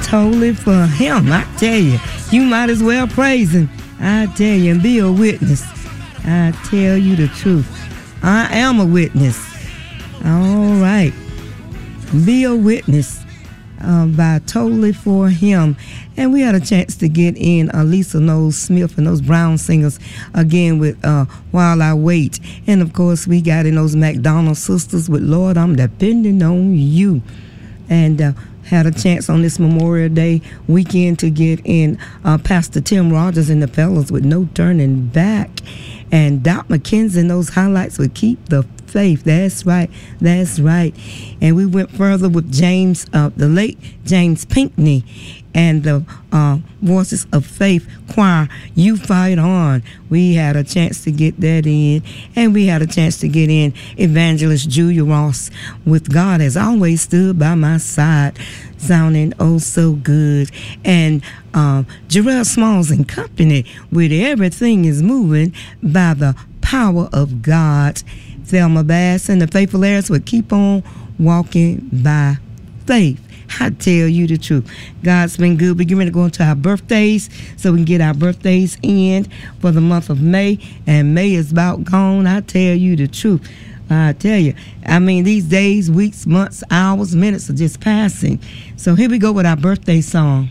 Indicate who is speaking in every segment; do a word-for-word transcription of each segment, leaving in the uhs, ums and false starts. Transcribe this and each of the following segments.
Speaker 1: totally for him. I tell you, you might as well praise him. I tell you, and be a witness. I tell you the truth. I am a witness. All right. Be a witness uh, by Totally for Him. And we had a chance to get in uh, Lisa Knowles Smith and those Brown singers again with uh, While I Wait. And of course, we got in those McDonald sisters with Lord, I'm Depending on You. And uh, had a chance on this Memorial Day weekend to get in uh, Pastor Tim Rogers and the fellas with No Turning Back. And Doc McKenzie and those highlights would Keep the Faith. That's right. That's right. And we went further with James, uh, the late James Pinkney, and the uh, Voices of Faith choir, You Fight On. We had a chance to get that in. And we had a chance to get in Evangelist Julia Ross with God Has Always Stood by My Side, sounding oh so good. And um, Jarrell Smalls and Company with Everything Is Moving by the Power of God. Thelma Bass and the Faithful Heirs would Keep On Walking by Faith. I tell you the truth. God's been good. We're getting ready to go into our birthdays so we can get our birthdays in for the month of May. And May is about gone. I tell you the truth. I tell you. I mean, these days, weeks, months, hours, minutes are just passing. So here we go with our birthday song.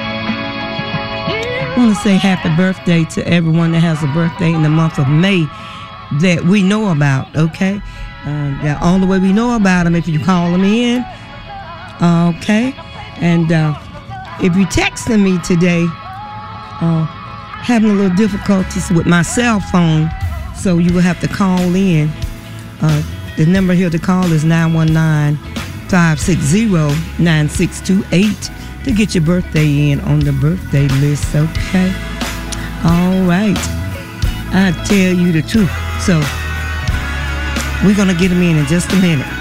Speaker 1: I want to say happy birthday to everyone that has a birthday in the month of May that we know about, okay? Uh, the only way we know about them if you call them in, okay? And uh, if you're texting me today, uh, having a little difficulties with my cell phone, so you will have to call in. Uh, the number here to call is nine one nine, five six zero, nine six two eight to get your birthday in on the birthday list, okay? All right. I tell you the truth. So we're going to get them in in just a minute.